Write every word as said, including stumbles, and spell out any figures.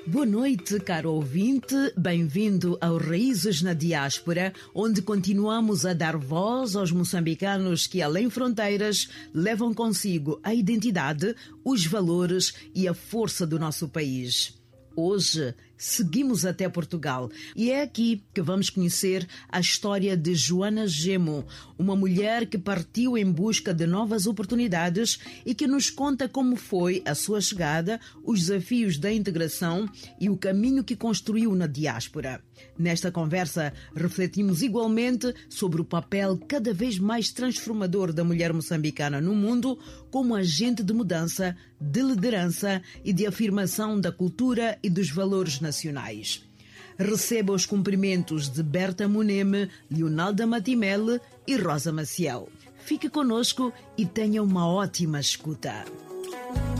Boa noite, caro ouvinte. Bem-vindo ao Raízes na Diáspora, onde continuamos a dar voz aos moçambicanos que, além fronteiras, levam consigo a identidade, os valores e a força do nosso país. Hoje, seguimos até Portugal e é aqui que vamos conhecer a história de Joana Gemo, uma mulher que partiu em busca de novas oportunidades e que nos conta como foi a sua chegada, os desafios da integração e o caminho que construiu na diáspora. Nesta conversa, refletimos igualmente sobre o papel cada vez mais transformador da mulher moçambicana no mundo como agente de mudança, de liderança e de afirmação da cultura e dos valores nacionais. Receba os cumprimentos de Berta Moneme, Leonalda Matimele e Rosa Maciel. Fique conosco e tenha uma ótima escuta.